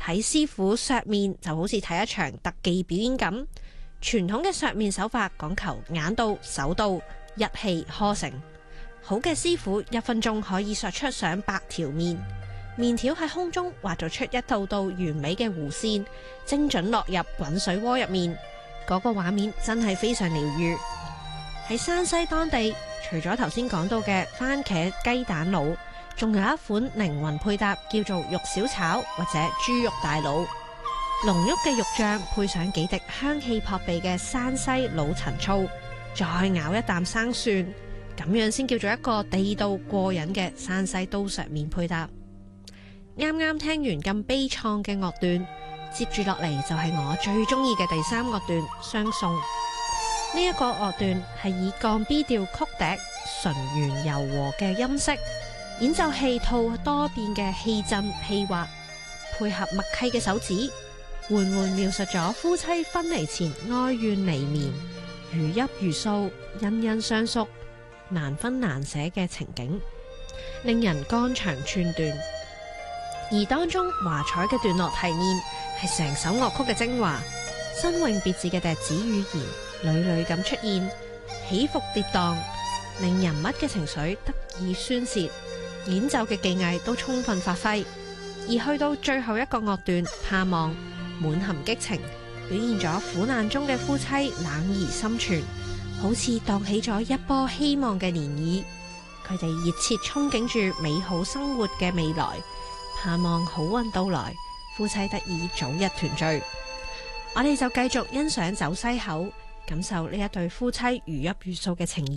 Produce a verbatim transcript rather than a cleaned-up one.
睇師傅削面就好似睇一場特技表演咁。傳統嘅削面手法講求眼到手到，一氣呵成。好嘅師傅一分鐘可以削出上百條面，面條喺空中畫咗出一道道完美嘅弧線，精準落入滾水鍋入面，嗰個畫面真係非常療癒。喺山西當地，除咗頭先講到嘅番茄雞蛋滷，仲有一款靈魂配搭叫做肉小炒或者豬肉大滷。濃郁嘅肉醬配上幾滴香氣撲鼻嘅山西老陳醋，再咬一啖生蒜，咁樣先叫做一個地道過癮嘅山西刀削麵配搭。啱啱聽完咁悲愴嘅樂段，接住落嚟就係我最中意嘅第三樂段雙宋。呢一個樂段係以降 B 調曲笛純圓柔和嘅音色，演奏器套多變嘅氣震氣滑，配合默契嘅手指，緩緩描述咗夫妻分離前哀怨離綿、如泣如訴、恩恩相宿、難分難捨嘅情景，令人肝腸寸斷。而當中華彩嘅段落提煉係成首樂曲嘅精華，新穎別致嘅笛子語言屢屢咁出現，起伏跌宕，令人物嘅情緒得以宣泄，演奏嘅技藝都充分發揮。而去到最後一個樂段盼望，滿含激情，表現咗苦難中嘅夫妻冷而深存，好似蕩起咗一波希望嘅漣漪。佢哋熱切憧憬住美好生活嘅未來，盼望好運到來，夫妻得以早日團聚。我哋就繼續欣賞走西口，感受呢一對夫妻如泣如訴嘅情誼。